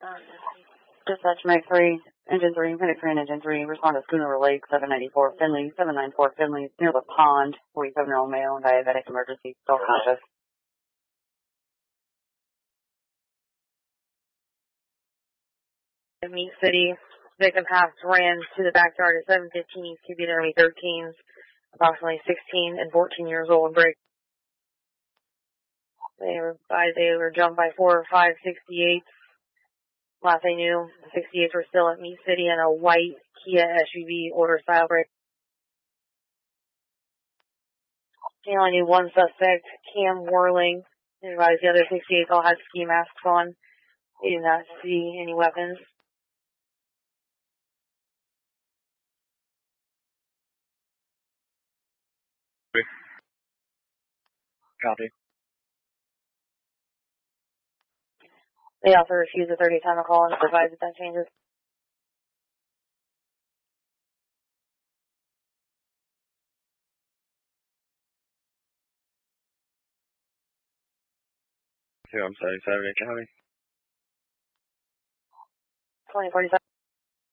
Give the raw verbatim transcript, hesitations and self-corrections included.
Dispatch Mag three, Engine three, Medic three and Engine three, respond to Schooner Lake, seven ninety-four Finley, seven ninety-four Finley, near the pond, forty-seven-year-old male, diabetic emergency, still conscious. In Meat City, victim passed ran to the backyard at seven fifteen, Cuban Army thirteens, approximately sixteen and fourteen years old, break. They were, they were jumped by four or five sixty-eights. Last they knew, the sixty-eights were still at Meat City in a white Kia S U V order style break. They only knew one suspect, Cam Worling. They realized the other sixty-eights all had ski masks on. They did not see any weapons. Copy. They also refused a thirty time call and advised if that changes. Two, I'm sorry, Saturday County. twenty forty-five.